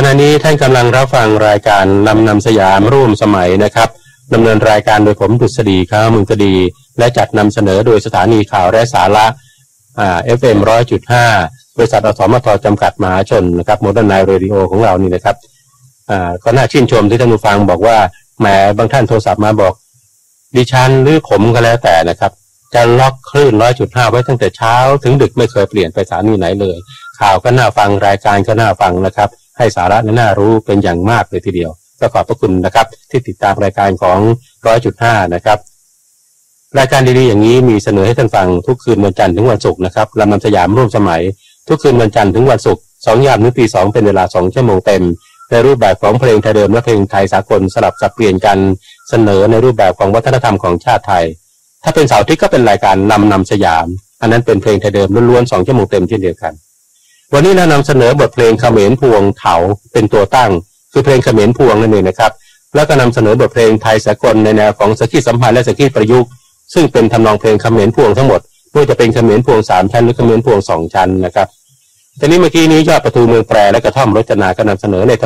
ณะนี้ท่านกำลังรับฟังรายการนำสยามร่วมสมัยนะครับดำเนินรายการโดยผมดุษฎีค้ามุงคดีและจัดนำเสนอโดยสถานีข่าวและสาระFM 100.5 บริษัทอสมทจำกัดมหาชนนะครับโมเดิร์นไนท์เรดิโอของเรานี่นะครับก็น่าชื่นชมที่ท่านผู้ฟังบอกว่าแหมบางท่านโทรศัพท์มาบอกดิฉันหรือผมก็แล้วแต่นะครับจะล็อกคลื่น 100.5 ไว้ตั้งแต่เช้าถึงดึกไม่เคยเปลี่ยนไปสถานีไหนเลยข่าวก็น่าฟังรายการก็น่าฟังนะครับให้สาระน่ารู้เป็นอย่างมากเลยทีเดียวก็ขอบพระคุณนะครับที่ติดตามรายการของ 100.5 นะครับรายการดีๆอย่างนี้มีเสนอให้ท่านฟังทุกคืนวันจันทร์ถึงวันศุกร์นะครับลำนำสยามร่วมสมัยทุกคืนวันจันทร์ถึงวันศุกร์2 ยามถึงตี 2เป็นเวลา2 ชั่วโมงเต็มในรูปแบบของเพลงไทยเดิมและเพลงไทยสากลสลับสับเปลี่ยนกันเสนอในรูปแบบของวัฒนธรรมของชาติไทยถ้าเป็นเสาร์อาทิตย์ก็เป็นรายการนำสยามอันนั้นเป็นเพลงไทยเดิมล้วนๆ2 ชั่วโมงเต็มเช่นเดียวกันวันนี้เรานำเสนอบทเพลงเขมรพวงเถาเป็นตัวตั้งคือเพลงเขมรพวงนั่นเองนะครับแล้วก็นำเสนอบทเพลงไทยสากลในแนวของสกีสัมพันธ์และสกีประยุกต์ซึ่งเป็นทำนองเพลงเขมรพวงทั้งหมดไม่ว่าจะเป็นเขมรพวง3 ชั้นหรือเขมรพวง2 ชั้นนะครับทีนี้เมื่อกี้นี้ยอดประตูเมืองแปรและกระท่อมรจนาก็นำเสนอใน